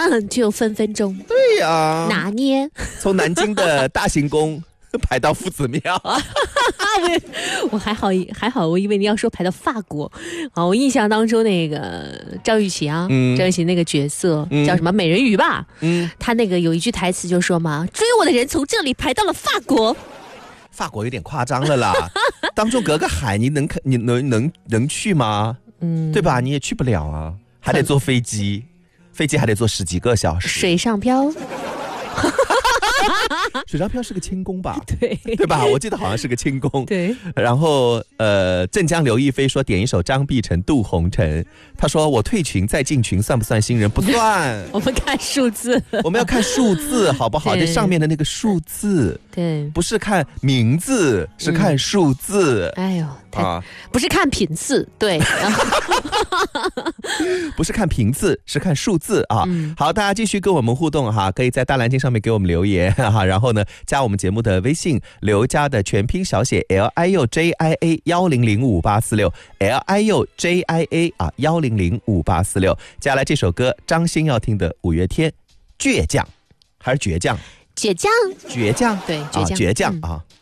就分分钟对呀， 拿捏。 从南京的大行宫排到夫子庙。 我还好，我以为你要说排到法国。啊，我印象当中那个张雨绮啊，张雨绮那个角色叫什么美人鱼吧？她那个有一句台词就说嘛，追我的人从这里排到了法国。 法国有点夸张了啦，当中隔个海，你能去吗？对吧？你也去不了啊，还得坐飞机，飞机还得坐10几个小时， 水上漂。 水上漂是个轻功吧？ 对吧？我记得好像是个轻功。 对。 然后镇江刘亦菲说点一首张碧晨《渡红尘》，他说我退群再进群算不算新人？不算。 我们看数字， 我们要看数字好不好？这上面的那个数字， 对， 不是看名字，是看数字。 哎呦，不是看品次，对。 不是看频次，是看数字啊。好，大家继续跟我们互动哈，可以在大蓝鲸上面给我们留言哈，然后呢加我们节目的微信，刘家的全拼小写 LIUJIA10058461 LIUJIA 啊10058461。接下来这首歌张欣要听的五月天，倔强还是倔强？ 倔强， 倔强， 对，倔强， 倔强啊。